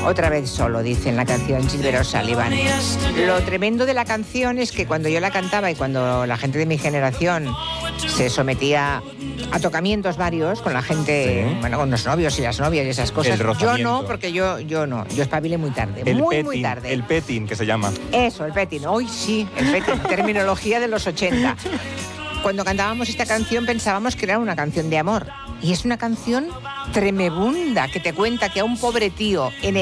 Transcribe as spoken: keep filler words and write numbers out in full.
Otra vez solo, dice en la canción Gilbert O'Sullivan. Lo tremendo de la canción es que cuando yo la cantaba y cuando la gente de mi generación se sometía a tocamientos varios con la gente, sí. bueno, con los novios y las novias y esas cosas. Yo no, porque yo, yo no, yo espabilé muy tarde, el muy, petting, muy tarde. El petting, que se llama. Eso, el petting. Hoy sí, el petting, terminología de los ochenta. Cuando cantábamos esta canción pensábamos que era una canción de amor. Y es una canción tremebunda que te cuenta que a un pobre tío en